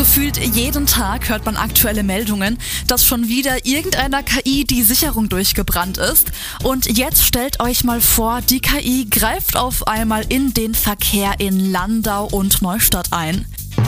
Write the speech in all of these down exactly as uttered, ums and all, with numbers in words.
Gefühlt jeden Tag hört man aktuelle Meldungen, dass schon wieder irgendeiner K I die Sicherung durchgebrannt ist. Und jetzt stellt euch mal vor, die K I greift auf einmal in den Verkehr in Landau und Neustadt ein.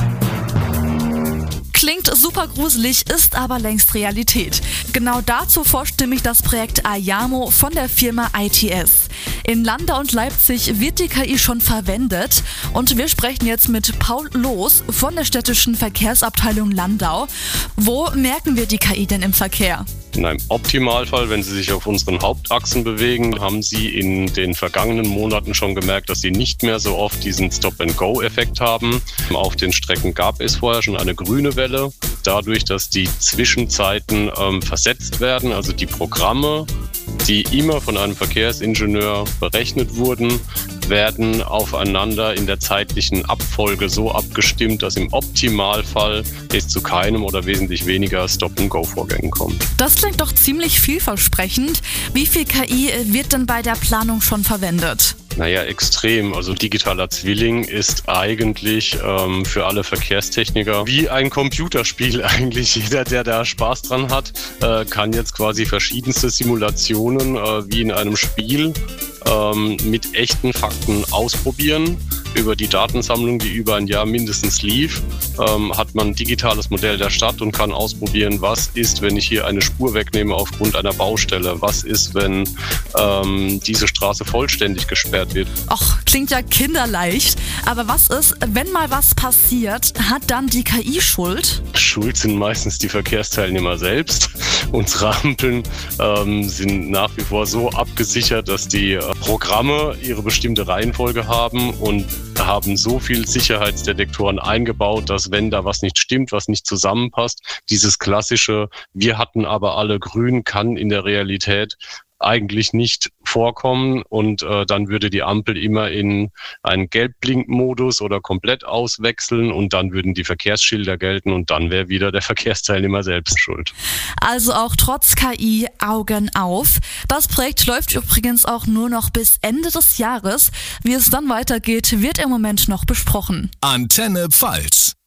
Klingt super gruselig, ist aber längst Realität. Genau dazu forscht nämlich das Projekt Ayamo von der Firma I T S. In Landau und Leipzig wird die K I schon verwendet und wir sprechen jetzt mit Paul Loos von der städtischen Verkehrsabteilung Landau. Wo merken wir die K I denn im Verkehr? In einem Optimalfall, wenn Sie sich auf unseren Hauptachsen bewegen, haben Sie in den vergangenen Monaten schon gemerkt, dass Sie nicht mehr so oft diesen Stop-and-Go-Effekt haben. Auf den Strecken gab es vorher schon eine grüne Welle. Dadurch, dass die Zwischenzeiten ähm, versetzt werden, also die Programme, die immer von einem Verkehrsingenieur berechnet wurden, werden aufeinander in der zeitlichen Abfolge so abgestimmt, dass im Optimalfall es zu keinem oder wesentlich weniger Stop-and-Go-Vorgängen kommt. Das klingt doch ziemlich vielversprechend. Wie viel K I wird denn bei der Planung schon verwendet? Naja, extrem. Also digitaler Zwilling ist eigentlich ähm, für alle Verkehrstechniker wie ein Computerspiel eigentlich. Jeder, der da Spaß dran hat, äh, kann jetzt quasi verschiedenste Simulationen äh, wie in einem Spiel ähm, mit echten Fakten ausprobieren. Über die Datensammlung, die über ein Jahr mindestens lief, ähm, hat man ein digitales Modell der Stadt und kann ausprobieren, was ist, wenn ich hier eine Spur wegnehme aufgrund einer Baustelle? Was ist, wenn ähm, diese Straße vollständig gesperrt wird? Och, klingt ja kinderleicht. Aber was ist, wenn mal was passiert, hat dann die K I Schuld? Schuld sind meistens die Verkehrsteilnehmer selbst. Unsere Ampeln ähm, sind nach wie vor so abgesichert, dass die äh, Programme ihre bestimmte Reihenfolge haben und haben so viel Sicherheitsdetektoren eingebaut, dass wenn da was nicht stimmt, was nicht zusammenpasst, dieses klassische, wir hatten aber alle grün, kann in der Realität eigentlich nicht vorkommen und äh, dann würde die Ampel immer in einen Gelbblinkmodus oder komplett auswechseln und dann würden die Verkehrsschilder gelten und dann wäre wieder der Verkehrsteilnehmer selbst schuld. Also auch trotz K I Augen auf. Das Projekt läuft übrigens auch nur noch bis Ende des Jahres. Wie es dann weitergeht, wird im Moment noch besprochen. Antenne Pfalz.